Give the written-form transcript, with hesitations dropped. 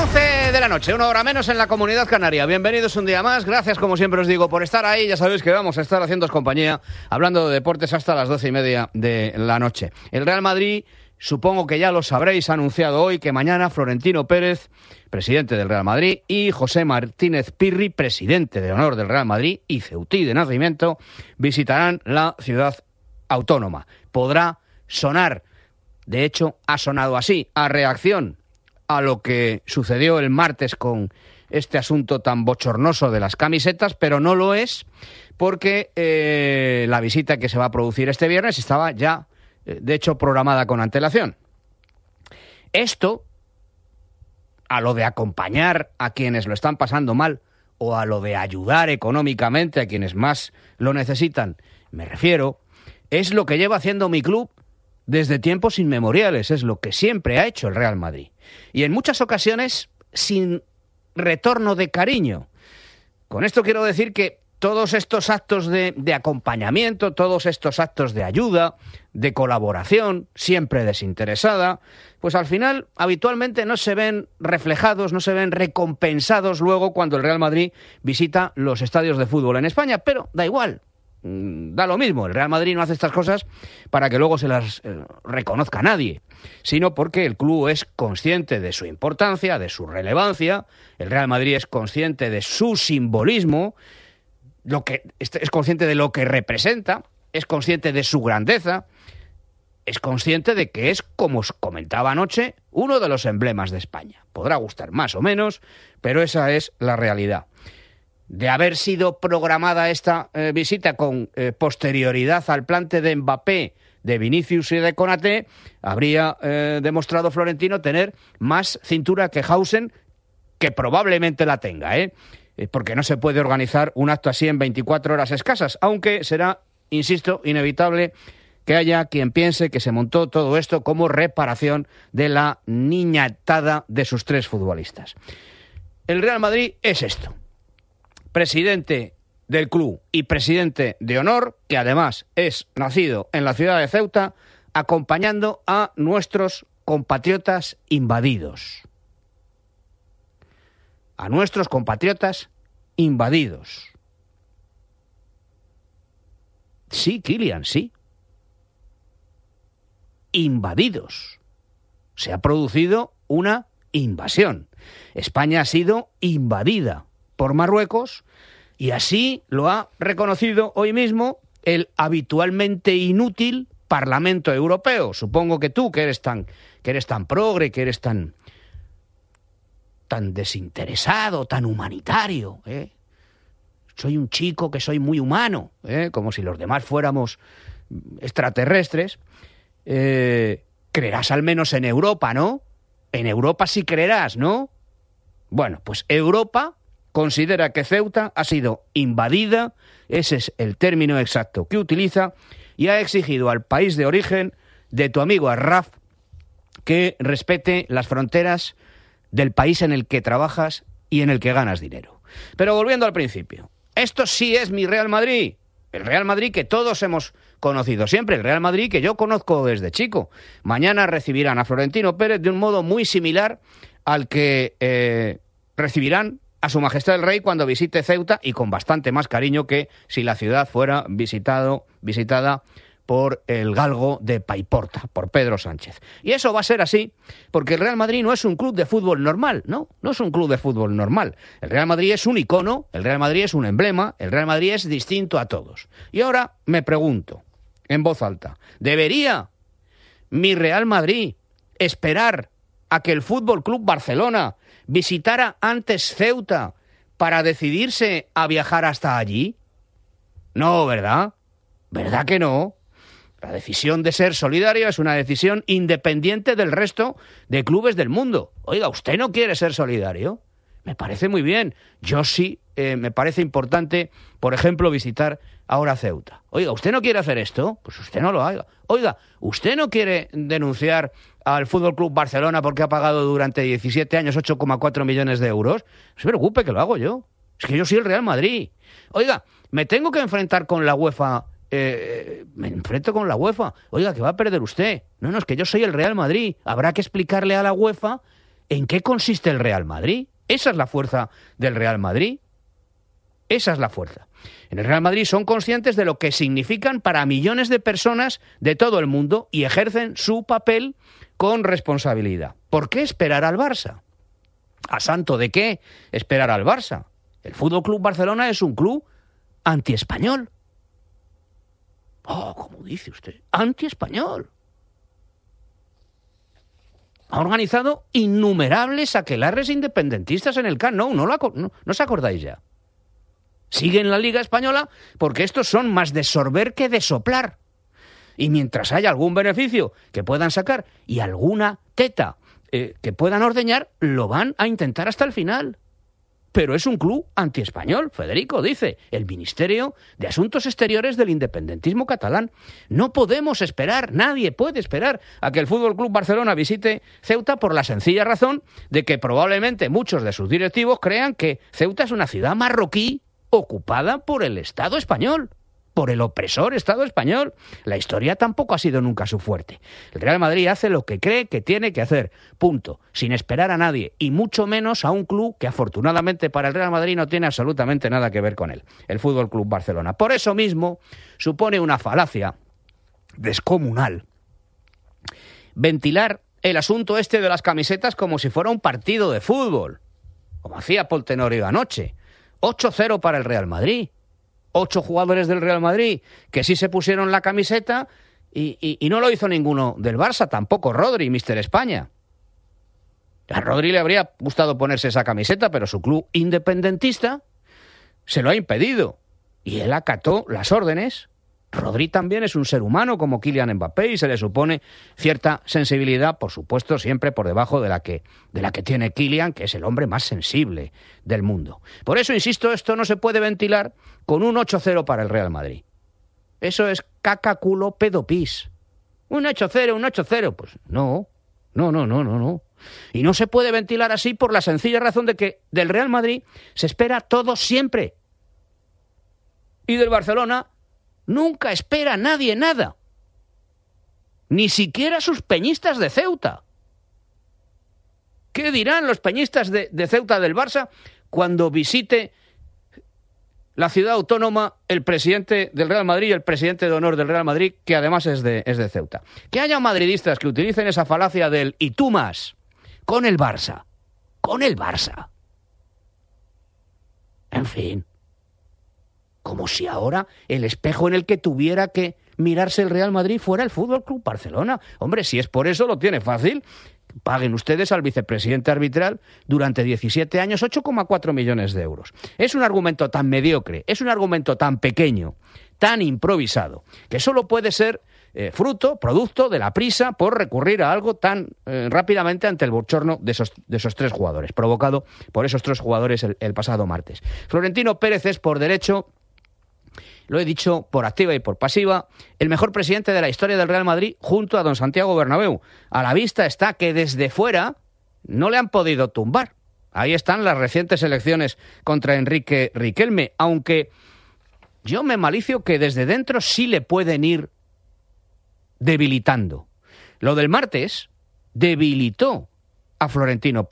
11 de la noche, 1 hora menos en la Comunidad Canaria. Bienvenidos un día más. Gracias, como siempre os digo, por estar ahí. Ya sabéis que vamos a estar haciéndoos compañía, hablando de deportes hasta las 12:30 de la noche. El Real Madrid, supongo que ya lo sabréis, ha anunciado hoy que mañana Florentino Pérez, presidente del Real Madrid, y José Martínez Pirri, presidente de honor del Real Madrid y ceutí de nacimiento, visitarán la ciudad autónoma. Podrá sonar, de hecho ha sonado así, a reacción a lo que sucedió el martes con este asunto tan bochornoso de las camisetas, pero no lo es porque la visita que se va a producir este viernes estaba ya, de hecho, programada con antelación. Esto, a lo de acompañar a quienes lo están pasando mal o a lo de ayudar económicamente a quienes más lo necesitan, me refiero, es lo que lleva haciendo mi club desde tiempos inmemoriales, es lo que siempre ha hecho el Real Madrid. Y en muchas ocasiones sin retorno de cariño. Con esto quiero decir que todos estos actos de acompañamiento, todos estos actos de ayuda, de colaboración, siempre desinteresada, pues al final habitualmente no se ven reflejados, no se ven recompensados luego cuando el Real Madrid visita los estadios de fútbol en España, pero da igual. Da lo mismo, el Real Madrid no hace estas cosas para que luego se las reconozca a nadie, sino porque el club es consciente de su importancia, de su relevancia, el Real Madrid es consciente de su simbolismo, es consciente de lo que representa, es consciente de su grandeza, es consciente de que es, como os comentaba anoche, uno de los emblemas de España. Podrá gustar más o menos, pero esa es la realidad. De haber sido programada esta visita con posterioridad al plante de Mbappé, de Vinicius y de Konaté, habría demostrado Florentino tener más cintura que Hausen, que probablemente la tenga, porque no se puede organizar un acto así en 24 horas escasas, aunque será, insisto, inevitable que haya quien piense que se montó todo esto como reparación de la niñatada de sus 3 futbolistas. El Real Madrid es esto. Presidente del club y presidente de honor, que además es nacido en la ciudad de Ceuta, acompañando a nuestros compatriotas invadidos. A nuestros compatriotas invadidos. Sí, Kylian, sí. Invadidos. Se ha producido una invasión. España ha sido invadida por Marruecos, y así lo ha reconocido hoy mismo el habitualmente inútil Parlamento Europeo. Supongo que tú, que eres tan progre, que eres tan desinteresado, tan humanitario, soy un chico que soy muy humano, como si los demás fuéramos extraterrestres, creerás al menos en Europa, ¿no? En Europa sí creerás, ¿no? Bueno, pues Europa considera que Ceuta ha sido invadida, ese es el término exacto que utiliza, y ha exigido al país de origen de tu amigo Arraf que respete las fronteras del país en el que trabajas y en el que ganas dinero. Pero volviendo al principio, esto sí es mi Real Madrid, el Real Madrid que todos hemos conocido siempre, el Real Madrid que yo conozco desde chico. Mañana recibirán a Florentino Pérez de un modo muy similar al que recibirán a Su Majestad el Rey cuando visite Ceuta, y con bastante más cariño que si la ciudad fuera visitada por el galgo de Paiporta, por Pedro Sánchez. Y eso va a ser así porque el Real Madrid no es un club de fútbol normal, no es un club de fútbol normal. El Real Madrid es un icono, el Real Madrid es un emblema, el Real Madrid es distinto a todos. Y ahora me pregunto, en voz alta, ¿debería mi Real Madrid esperar a que el Fútbol Club Barcelona visitara antes Ceuta para decidirse a viajar hasta allí? No, ¿verdad? ¿Verdad que no? La decisión de ser solidario es una decisión independiente del resto de clubes del mundo. Oiga, ¿usted no quiere ser solidario? Me parece muy bien. Yo sí, me parece importante, por ejemplo, visitar ahora Ceuta. Oiga, ¿usted no quiere hacer esto? Pues usted no lo haga. Oiga, ¿usted no quiere denunciar al Fútbol Club Barcelona porque ha pagado durante 17 años 8,4 millones de euros? No se preocupe, que lo hago yo. Es que yo soy el Real Madrid. Oiga, ¿me tengo que enfrentar con la UEFA? Me enfrento con la UEFA. Oiga, que va a perder usted. No, es que yo soy el Real Madrid. Habrá que explicarle a la UEFA ¿En qué consiste el Real Madrid? Esa es la fuerza del Real Madrid. Esa es la fuerza. En el Real Madrid son conscientes de lo que significan para millones de personas de todo el mundo y ejercen su papel con responsabilidad. ¿Por qué esperar al Barça? ¿A santo de qué esperar al Barça? El Fútbol Club Barcelona es un club antiespañol. Oh, ¿cómo dice usted? Antiespañol. Ha organizado innumerables aquelarres independentistas en el Camp Nou. ¿No os acordáis ya? Sigue en la Liga Española porque estos son más de sorber que de soplar. Y mientras haya algún beneficio que puedan sacar y alguna teta que puedan ordeñar, lo van a intentar hasta el final. Pero es un club antiespañol, Federico, dice el Ministerio de Asuntos Exteriores del independentismo catalán. No podemos esperar, nadie puede esperar a que el Fútbol Club Barcelona visite Ceuta por la sencilla razón de que probablemente muchos de sus directivos crean que Ceuta es una ciudad marroquí ocupada por el Estado español, por el opresor Estado español. La historia tampoco ha sido nunca su fuerte. El Real Madrid hace lo que cree que tiene que hacer, punto, sin esperar a nadie, y mucho menos a un club que afortunadamente para el Real Madrid no tiene absolutamente nada que ver con él, el Fútbol Club Barcelona. Por eso mismo supone una falacia descomunal ventilar el asunto este de las camisetas como si fuera un partido de fútbol, como hacía Pol Tenorio anoche. 8-0 para el Real Madrid. 8 jugadores del Real Madrid que sí se pusieron la camiseta y no lo hizo ninguno del Barça, tampoco Rodri, Mister España. A Rodri le habría gustado ponerse esa camiseta, pero su club independentista se lo ha impedido. Y él acató las órdenes. Rodri también es un ser humano como Kylian Mbappé y se le supone cierta sensibilidad, por supuesto, siempre por debajo de la que tiene Kylian, que es el hombre más sensible del mundo. Por eso, insisto, esto no se puede ventilar con un 8-0 para el Real Madrid. Eso es caca, culo, pedo, pis. Un 8-0, un 8-0. Pues no. Y no se puede ventilar así por la sencilla razón de que del Real Madrid se espera todo siempre. Y del Barcelona nunca espera nadie nada. Ni siquiera sus peñistas de Ceuta. ¿Qué dirán los peñistas de Ceuta del Barça cuando visite la ciudad autónoma el presidente del Real Madrid y el presidente de honor del Real Madrid, que además es de Ceuta? Que haya madridistas que utilicen esa falacia del y tú más con el Barça. Con el Barça. En fin. Como si ahora el espejo en el que tuviera que mirarse el Real Madrid fuera el Fútbol Club Barcelona. Hombre, si es por eso, lo tiene fácil. Paguen ustedes al vicepresidente arbitral durante 17 años 8,4 millones de euros. Es un argumento tan mediocre, es un argumento tan pequeño, tan improvisado, que solo puede ser producto de la prisa por recurrir a algo tan rápidamente ante el bochorno de esos 3 jugadores, provocado por esos 3 jugadores el pasado martes. Florentino Pérez es por derecho, lo he dicho por activa y por pasiva, el mejor presidente de la historia del Real Madrid junto a don Santiago Bernabéu. A la vista está que desde fuera no le han podido tumbar. Ahí están las recientes elecciones contra Enrique Riquelme, aunque yo me malicio que desde dentro sí le pueden ir debilitando. Lo del martes debilitó a Florentino